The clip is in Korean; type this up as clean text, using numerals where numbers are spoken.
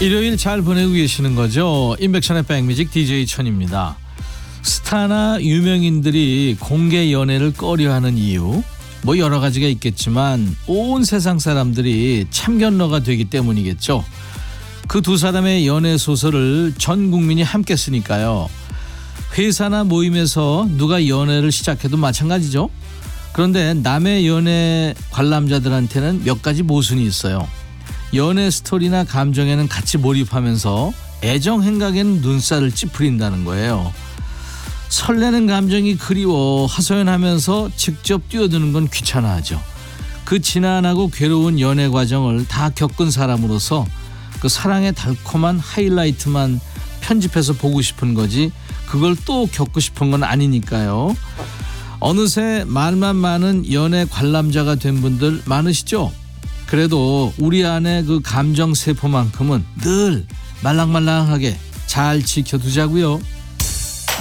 일요일 잘 보내고 계시는 거죠? 임백천의 백뮤직 DJ 천입니다. 스타나 유명인들이 공개 연애를 꺼려하는 이유 뭐 여러 가지가 있겠지만 온 세상 사람들이 참견러가 되기 때문이겠죠. 그 두 사람의 연애 소설을 전 국민이 함께 쓰니까요. 회사나 모임에서 누가 연애를 시작해도 마찬가지죠. 그런데 남의 연애 관람자들한테는 몇 가지 모순이 있어요. 연애 스토리나 감정에는 같이 몰입하면서 애정 행각에는 눈살을 찌푸린다는 거예요. 설레는 감정이 그리워 하소연하면서 직접 뛰어드는 건 귀찮아하죠. 그 지난하고 괴로운 연애 과정을 다 겪은 사람으로서 그 사랑의 달콤한 하이라이트만 편집해서 보고 싶은 거지 그걸 또 겪고 싶은 건 아니니까요. 어느새 말만 많은 연애 관람자가 된 분들 많으시죠? 그래도 우리 안에 그 감정 세포만큼은 늘 말랑말랑하게 잘 지켜두자고요.